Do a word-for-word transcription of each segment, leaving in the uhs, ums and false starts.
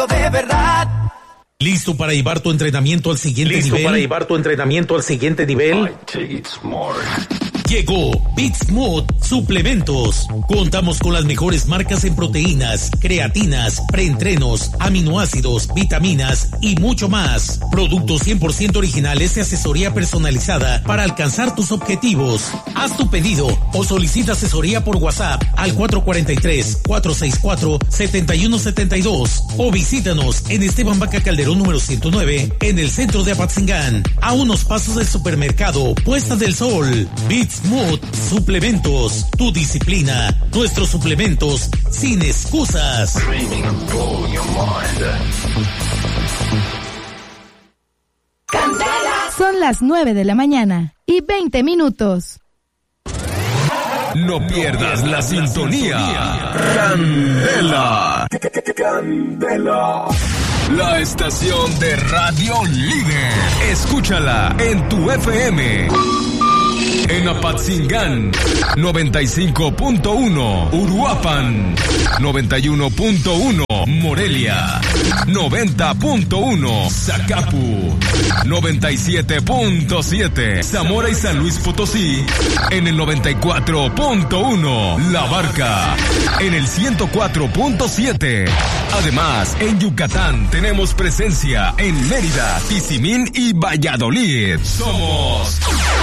De verdad. ¿Listo para llevar tu entrenamiento al siguiente ¿Listo nivel? para llevar tu entrenamiento al siguiente nivel? Llegó Big Smooth Suplementos. Contamos con las mejores marcas en proteínas, creatinas, preentrenos, aminoácidos, vitaminas y mucho más. Productos cien por ciento originales y asesoría personalizada para alcanzar tus objetivos. Haz tu pedido o solicita asesoría por WhatsApp al cuatro cuatro tres, cuatro seis cuatro, siete uno siete dos o visítanos en Esteban Vaca Calderón número ciento nueve en el centro de Apatzingán, a unos pasos del supermercado Puesta del Sol. Big Smooth Suplementos, tu disciplina, nuestros suplementos sin excusas. Son las nueve de la mañana y veinte minutos. No pierdas la sintonía. Candela. Candela. La estación de radio líder. Escúchala en tu F M. En Apatzingán, noventa y cinco punto uno, Uruapan, noventa y uno punto uno, Morelia, noventa punto uno, Zacapu, noventa y siete punto siete, Zamora y San Luis Potosí, en el noventa y cuatro punto uno, La Barca, en el ciento cuatro punto siete. Además, en Yucatán tenemos presencia en Mérida, Tizimín y Valladolid. Somos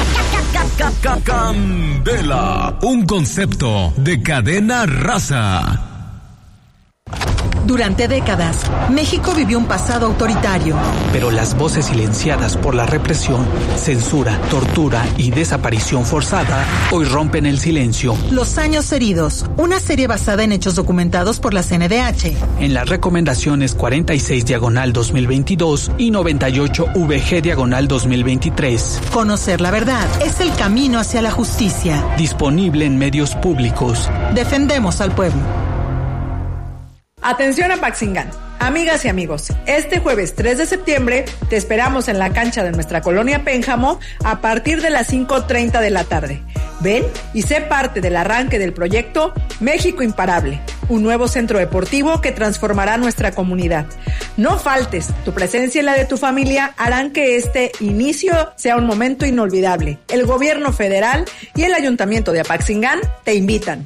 Candela, un concepto de cadena raza. Durante décadas, México vivió un pasado autoritario. Pero las voces silenciadas por la represión, censura, tortura y desaparición forzada hoy rompen el silencio. Los años heridos, una serie basada en hechos documentados por la C N D H. En las recomendaciones cuarenta y seis diagonal dos mil veintidós y noventa y ocho V G diagonal dos mil veintitrés. Conocer la verdad es el camino hacia la justicia. Disponible en medios públicos. Defendemos al pueblo. Atención Apatzingán, amigas y amigos, este jueves tres de septiembre te esperamos en la cancha de nuestra colonia Pénjamo a partir de las cinco treinta de la tarde. Ven y sé parte del arranque del proyecto México Imparable, un nuevo centro deportivo que transformará nuestra comunidad. No faltes, tu presencia y la de tu familia harán que este inicio sea un momento inolvidable. El gobierno federal y el ayuntamiento de Apatzingán te invitan.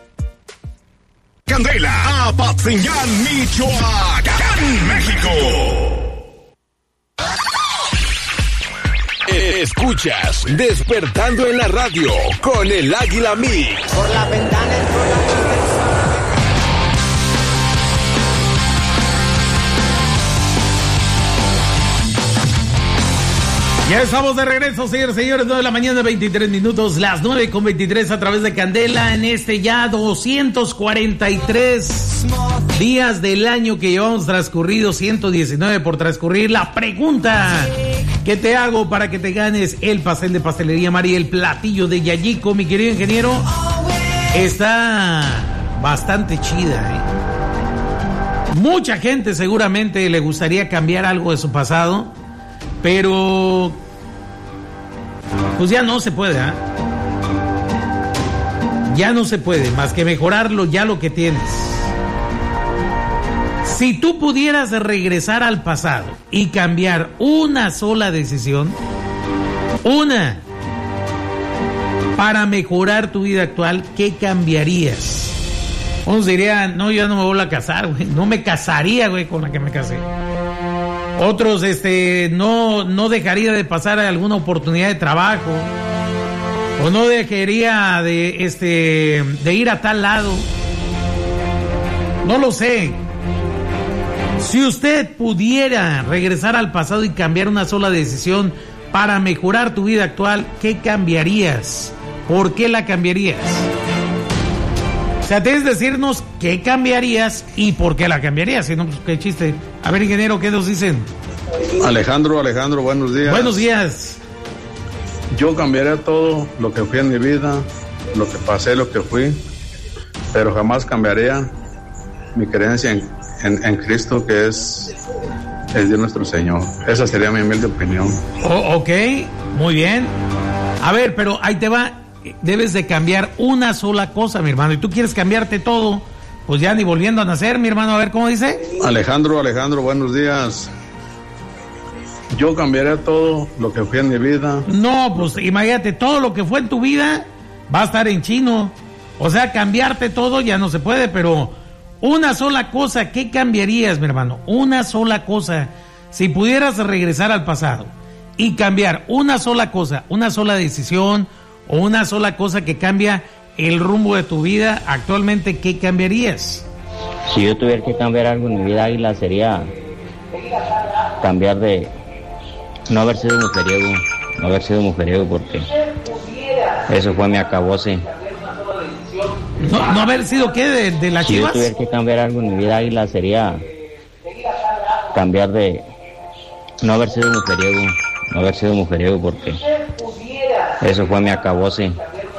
Candela, Apatzingán, Michoacán, México. Escuchas Despertando en la Radio con el Águila Mix. Por la ventana entró la Ya estamos de regreso, señores, señores, nueve de la mañana, veintitrés minutos, las nueve con veintitrés a través de Candela en este ya doscientos cuarenta y tres días del año que llevamos transcurrido, ciento diecinueve por transcurrir. La pregunta que te hago para que te ganes el pastel de Pastelería María, el platillo de Yayico, mi querido ingeniero, está bastante chida, ¿eh? Mucha gente seguramente le gustaría cambiar algo de su pasado, pero pues ya no se puede, ¿eh? Ya no se puede, más que mejorarlo ya lo que tienes. Si tú pudieras regresar al pasado y cambiar una sola decisión, una, para mejorar tu vida actual, ¿qué cambiarías? Unos dirían, no, yo no me voy a casar, güey, no me casaría, güey, con la que me casé. Otros, este, no, no dejaría de pasar alguna oportunidad de trabajo, o no dejaría de, este, de ir a tal lado. No lo sé. Si usted pudiera regresar al pasado y cambiar una sola decisión para mejorar tu vida actual, ¿qué cambiarías? ¿Por qué la cambiarías? O sea, tienes que decirnos qué cambiarías y por qué la cambiarías. Si no, pues qué chiste. A ver, ingeniero, ¿qué nos dicen? Alejandro, Alejandro, buenos días. Buenos días. Yo cambiaría todo lo que fui en mi vida, lo que pasé, lo que fui, pero jamás cambiaría mi creencia en, en, en Cristo, que es, es Dios nuestro Señor. Esa sería mi humilde opinión. Oh, ok, muy bien. A ver, pero ahí te va. Debes de cambiar una sola cosa, mi hermano, y tú quieres cambiarte todo, pues ya ni volviendo a nacer, mi hermano. A ver, ¿cómo dice? Alejandro, Alejandro, buenos días. Yo cambiaría todo lo que fue en mi vida. No, pues imagínate, todo lo que fue en tu vida va a estar en chino. O sea, cambiarte todo ya no se puede, pero una sola cosa, ¿qué cambiarías, mi hermano? Una sola cosa. Si pudieras regresar al pasado y cambiar una sola cosa, una sola decisión o una sola cosa que cambia el rumbo de tu vida, actualmente, ¿qué cambiarías? Si yo tuviera que cambiar algo en mi vida, Águila, sería cambiar de no haber sido mujeriego, no haber sido mujeriego, porque eso fue mi acabose. ¿No, no haber sido qué? ¿De, de las si Chivas? Si yo tuviera que cambiar algo en mi vida, Águila, sería cambiar de no haber sido mujeriego, no haber sido mujeriego, porque eso fue mi acabose.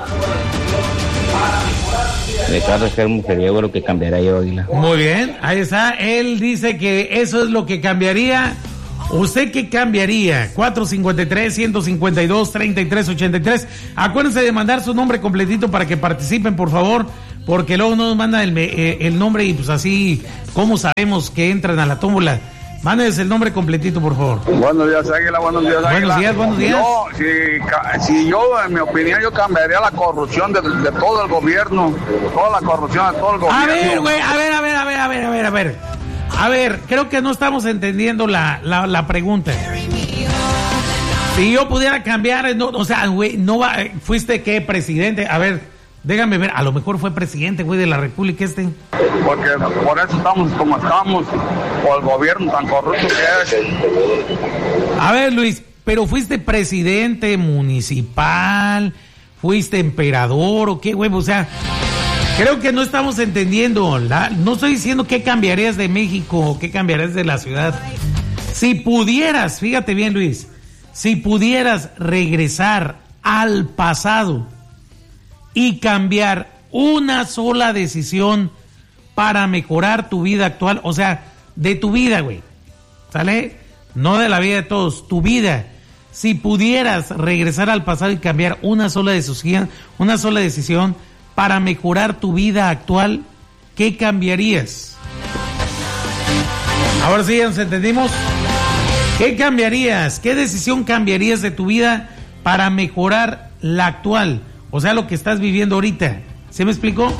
De caso de ser mujeriego, lo que cambiaría yo, Águila. Muy bien, ahí está. Él dice que eso es lo que cambiaría. ¿Usted qué cambiaría? cuatro cinco tres, uno cinco dos, tres tres ocho tres. Acuérdense de mandar su nombre completito para que participen, por favor, porque luego nos mandan el, eh, el nombre y pues así, ¿cómo sabemos que entran a la tómbola? Mándense el nombre completito, por favor. Buenos días, Águila, buenos días, Águila. Buenos días, buenos días. Yo, si, si yo, en mi opinión, yo cambiaría la corrupción de, de todo el gobierno, toda la corrupción de todo el gobierno. A ver, güey, a ver, a ver, a ver, a ver, a ver, a ver. A ver, creo que no estamos entendiendo la, la, la pregunta. Si yo pudiera cambiar, no, o sea, güey, no va, fuiste qué, presidente, a ver, déjame ver, a lo mejor fue presidente, güey, de la República este. Porque por eso estamos como estamos, por el gobierno tan corrupto que es. A ver, Luis, pero fuiste presidente municipal, fuiste emperador o qué, güey, o sea, creo que no estamos entendiendo, la, no estoy diciendo qué cambiarías de México o qué cambiarías de la ciudad. Si pudieras, fíjate bien, Luis, si pudieras regresar al pasado y cambiar una sola decisión para mejorar tu vida actual, o sea, de tu vida, güey, ¿sale? No de la vida de todos, tu vida. Si pudieras regresar al pasado y cambiar una sola decisión, una sola decisión para mejorar tu vida actual, ¿qué cambiarías? Ahora sí, ya nos entendimos. ¿Qué cambiarías? ¿Qué decisión cambiarías de tu vida para mejorar la actual? O sea, lo que estás viviendo ahorita. ¿Se me explicó?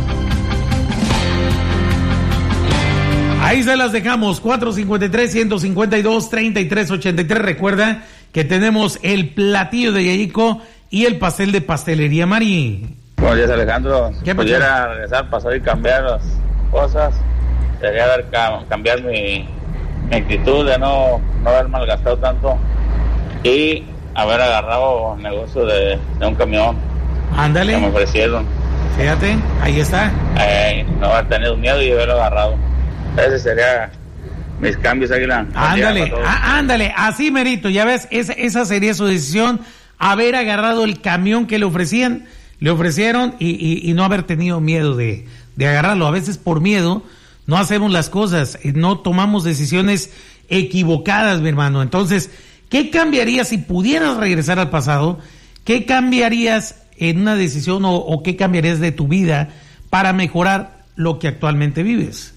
Ahí se las dejamos. cuatro cinco tres, uno cinco dos, tres tres ocho tres. Recuerda que tenemos el platillo de Yayico y el pastel de Pastelería Mari. Buenos días, Alejandro. Si pudiera regresar al pasado y cambiar las cosas, sería haber cambiar mi, mi actitud de no, no haber malgastado tanto y haber agarrado negocio de, de un camión. Ándale. Que me ofrecieron. Fíjate, ahí está. Eh, no haber tenido miedo y haberlo agarrado. Ese sería mis cambios, Águila. Ándale, á, ándale, así merito, ya ves, esa, esa sería su decisión, haber agarrado el camión que le ofrecían, le ofrecieron y, y, y no haber tenido miedo de, de agarrarlo. A veces por miedo no hacemos las cosas, no tomamos decisiones equivocadas, mi hermano. Entonces, ¿qué cambiarías si pudieras regresar al pasado? ¿Qué cambiarías en una decisión o, o qué cambiarías de tu vida para mejorar lo que actualmente vives?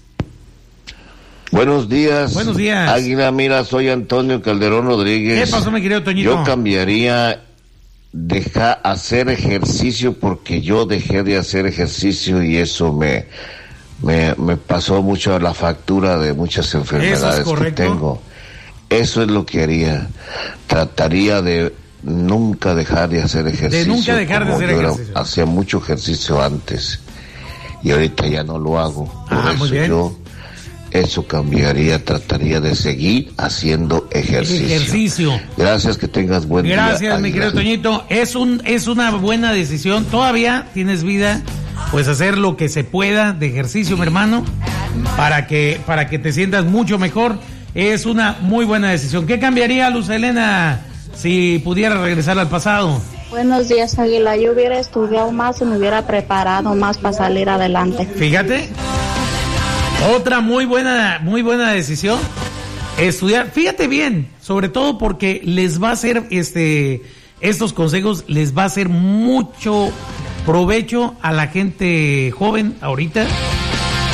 Buenos días. Buenos días. Águila, mira, soy Antonio Calderón Rodríguez. ¿Qué pasó, mi querido Toñito? Yo cambiaría dejar hacer ejercicio porque yo dejé de hacer ejercicio y eso me me, me pasó mucho la factura de muchas enfermedades que tengo. Eso es lo que haría. Trataría de nunca dejar de hacer ejercicio. De nunca dejar de hacer yo ejercicio. Era, hacía mucho ejercicio antes y ahorita ya no lo hago. Por ah, eso muy bien. yo Eso cambiaría, trataría de seguir haciendo ejercicio. Ejercicio. Gracias, que tengas buen Gracias, día. Gracias, mi querido Toñito. Es un es una buena decisión. Todavía tienes vida, pues hacer lo que se pueda de ejercicio, mi hermano, para que para que te sientas mucho mejor. Es una muy buena decisión. ¿Qué cambiaría, Luz Elena, si pudiera regresar al pasado? Buenos días, Águila. Yo hubiera estudiado más y me hubiera preparado más para salir adelante. Fíjate. Otra muy buena, muy buena decisión, estudiar. Fíjate bien, sobre todo porque les va a hacer, este, estos consejos les va a hacer mucho provecho a la gente joven ahorita,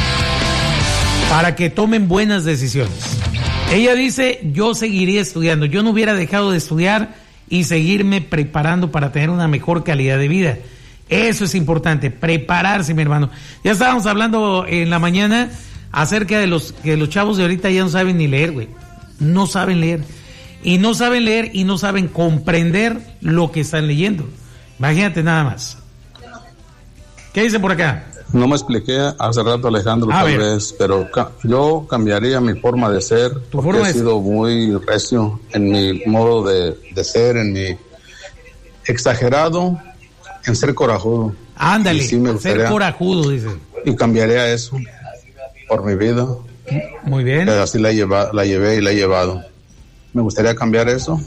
para que tomen buenas decisiones. Ella dice, yo seguiría estudiando, yo no hubiera dejado de estudiar y seguirme preparando para tener una mejor calidad de vida. Eso es importante, prepararse, mi hermano. Ya estábamos hablando en la mañana acerca de los que los chavos de ahorita ya no saben ni leer, güey. No saben leer. Y no saben leer y no saben comprender lo que están leyendo. Imagínate nada más. ¿Qué dice por acá? No me expliqué hace rato, Alejandro, A tal ver. vez, pero ca- yo cambiaría mi forma de ser, porque forma he de sido muy recio en mi modo de, de ser, en mi exagerado en ser corajudo. Ándale, Y sí me ser gustaría- corajudo, dice. Y cambiaría eso por mi vida. Muy bien. Que así la, lleva, la llevé y la he llevado. Me gustaría cambiar eso.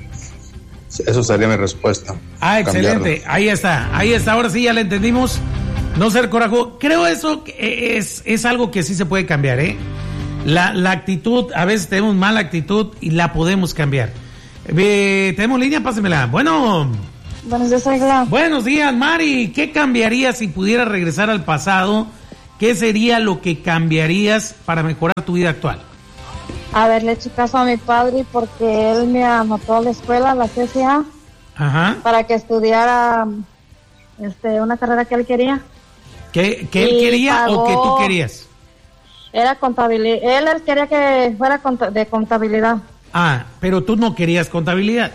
Eso sería mi respuesta. Ah, Cambiarlo. excelente. Ahí está, ahí está. Ahora sí ya la entendimos. No ser corajudo. Creo eso que es, es algo que sí se puede cambiar, ¿eh? La, la actitud, a veces tenemos mala actitud y la podemos cambiar. Eh, tenemos línea, pásemela. Bueno. Buenos días, Ángela. Buenos días, Mari. ¿Qué cambiarías si pudieras regresar al pasado? ¿Qué sería lo que cambiarías para mejorar tu vida actual? A ver, le he hecho caso a mi padre porque él me anotó a la escuela, la C C A, Ajá. para que estudiara este, una carrera que él quería. ¿Qué, qué él Y quería o que tú pagó- querías? Era contabilidad. Él, él quería que fuera conta- de contabilidad. Ah, pero tú no querías contabilidad.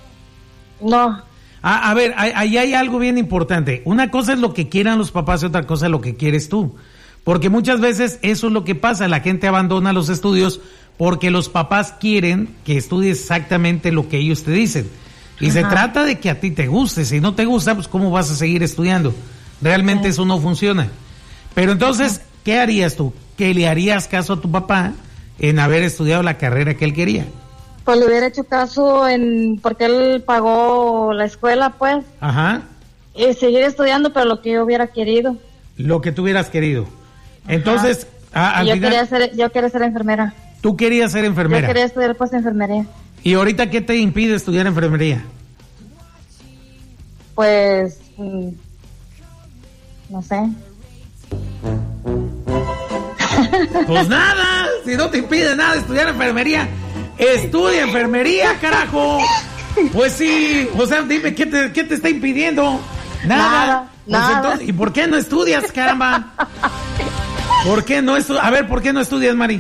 No. Ah, a ver, ahí ahí hay algo bien importante. Una cosa es lo que quieran los papás y otra cosa es lo que quieres tú. Porque muchas veces eso es lo que pasa. La gente abandona los estudios porque los papás quieren que estudies exactamente lo que ellos te dicen. Y se Ajá. trata de que a ti te guste. Si no te gusta, pues ¿cómo vas a seguir estudiando? Realmente eso no funciona. Pero entonces, ¿qué harías tú? ¿Que le harías caso a tu papá en haber estudiado la carrera que él quería? Pues le hubiera hecho caso en porque él pagó la escuela, pues, Ajá. y seguir estudiando, pero lo que yo hubiera querido. Lo que tú hubieras querido. Entonces, a- al Y yo final, quería ser, yo quería ser enfermera. tú querías ser Yo enfermera. quería estudiar pues enfermería. ¿Y ahorita qué te impide estudiar enfermería? Pues, mm, no sé. Pues nada, si no te impide nada estudiar enfermería, estudia enfermería, carajo. Pues sí, o sea, dime, ¿qué te, qué te está impidiendo? Nada. Nada, Pues nada. entonces, ¿y por qué no estudias, caramba? ¿Por qué no estudias? A ver, ¿por qué no estudias, Mari?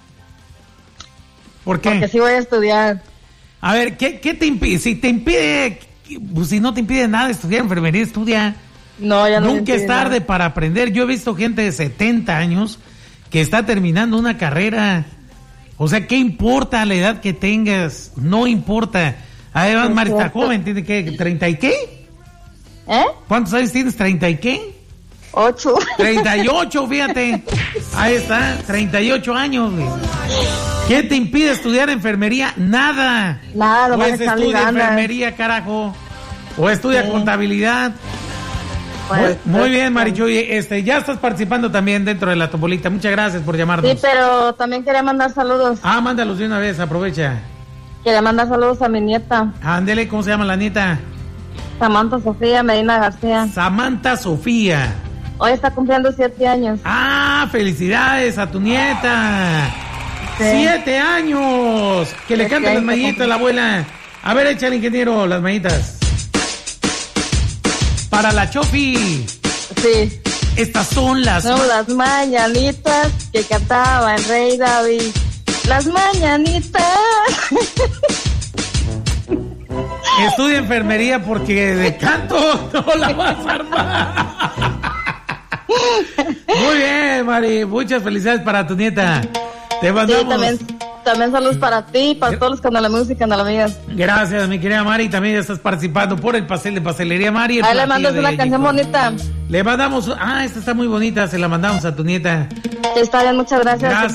¿Por qué? Porque sí voy a estudiar. A ver, ¿qué, qué te impide? Si te impide, pues si no te impide nada estudiar enfermería, estudia. No, ya no me Nunca es impide tarde nada. para aprender. Yo he visto gente de setenta años que está terminando una carrera. O sea, ¿qué importa la edad que tengas? No importa. Además, Es Mari está cierto. joven, ¿tiene qué? ¿treinta y qué? ¿Eh? ¿Cuántos años tienes? ¿treinta y qué? Ocho. treinta y ocho, fíjate. Ahí está, treinta y ocho años, güey. ¿Qué te impide estudiar enfermería? Nada. Nada, no Pues van a echarle estudia ganas. enfermería, carajo. O estudia Sí. contabilidad. Pues, muy, muy pues, bien, Marichuy. Este, ya estás participando también dentro de la Topolita. Muchas gracias por llamarnos. Sí, pero también quería mandar saludos. Ah, mándalos de una vez, aprovecha. Quería mandar saludos a mi nieta, Ándele, ¿cómo se llama la nieta? Samantha Sofía Medina García. Samantha Sofía. Hoy está cumpliendo siete años. Ah, felicidades a tu nieta. Sí. Siete años. Que le Siete canten las años, mañitas a la compa. abuela. A ver, échale, ingeniero, las mañitas. Para la Chofi. Sí. Estas son las... Son las mañanitas que cantaba el rey David. Las mañanitas. Estudia enfermería porque de canto no la vas a armar. Muy bien, Mari. Muchas felicidades para tu nieta. Te Sí, mandamos. también, también saludos para ti y para todos los canales de música, canales amigas. Gracias, mi querida Mari. También ya estás participando por el pastel de pastelería Mari. el Ahí le platillo mandas de una gallito. canción bonita. Le mandamos. Ah, esta está muy bonita. Se la mandamos a tu nieta. Está bien, muchas gracias. Gracias.